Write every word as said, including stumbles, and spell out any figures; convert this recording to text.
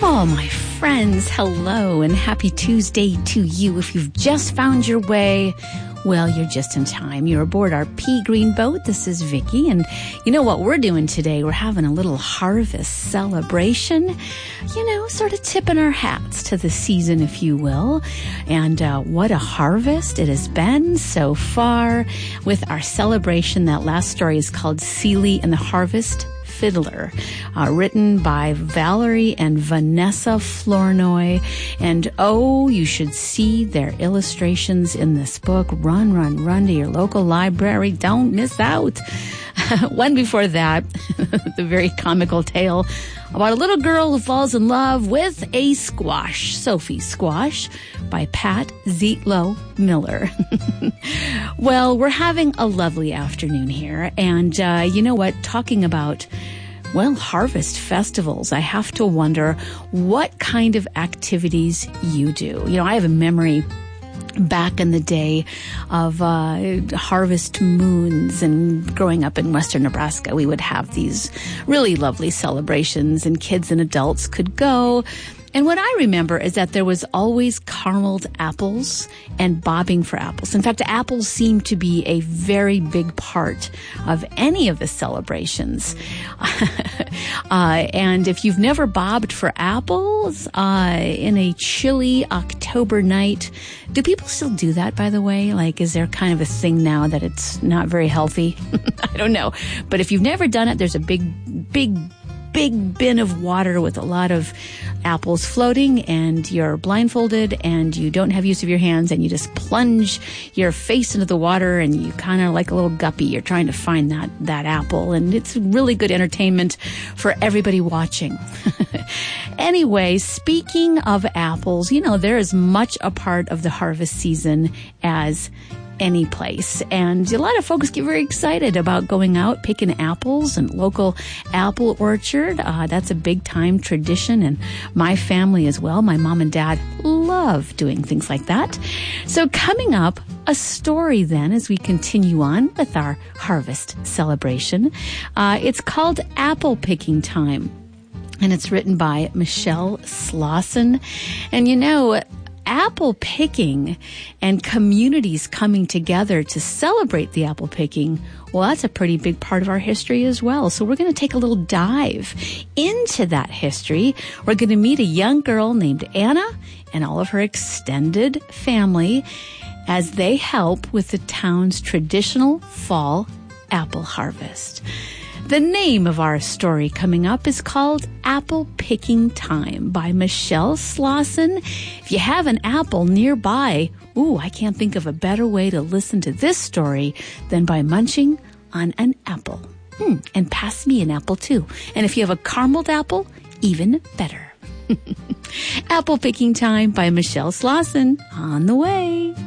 Oh, my friends, hello and happy Tuesday to you. If you've just found your way, well, you're just in time. You're aboard our Pea Green boat. This is Vicki, and you know what we're doing today? We're having a little harvest celebration, you know, sort of tipping our hats to the season, if you will. And uh, what a harvest it has been so far with our celebration. That last story is called Celie and the Harvest Fiddler, uh, written by Valerie and Vanessa Flournoy. And oh, you should see their illustrations in this book. Run, run, run to your local library. Don't miss out. One before that, the very comical tale about a little girl who falls in love with a squash, Sophie Squash, by Pat Zietlow Miller. Well, we're having a lovely afternoon here, and uh, you know what? Talking about, well, harvest festivals, I have to wonder what kind of activities you do. You know, I have a memory back in the day of uh, harvest moons, and growing up in western Nebraska, we would have these really lovely celebrations, and kids and adults could go. And what I remember is that there was always carameled apples and bobbing for apples. In fact, apples seemed to be a very big part of any of the celebrations. uh, and if you've never bobbed for apples uh, in a chilly October night, do people still do that, by the way? Like, is there kind of a thing now that it's not very healthy? I don't know. But if you've never done it, there's a big, big, big bin of water with a lot of apples floating, and you're blindfolded and you don't have use of your hands, and you just plunge your face into the water, and you kind of like a little guppy. You're trying to find that, that apple, and it's really good entertainment for everybody watching. Anyway, speaking of apples, you know, they're as much a part of the harvest season as any place. And a lot of folks get very excited about going out, picking apples and local apple orchard. Uh, that's a big time tradition, and my family as well. My mom and dad love doing things like that. So coming up, a story then as we continue on with our harvest celebration. Uh, it's called Apple Picking Time, and it's written by Michelle Slauson. And you know, apple picking and communities coming together to celebrate the apple picking, well, that's a pretty big part of our history as well. So we're going to take a little dive into that history. We're going to meet a young girl named Anna and all of her extended family as they help with the town's traditional fall apple harvest. The name of our story coming up is called Apple Picking Time by Michelle Slauson. If you have an apple nearby, ooh, I can't think of a better way to listen to this story than by munching on an apple. Hmm, and pass me an apple too. And if you have a carameled apple, even better. Apple Picking Time by Michelle Slauson, on the way.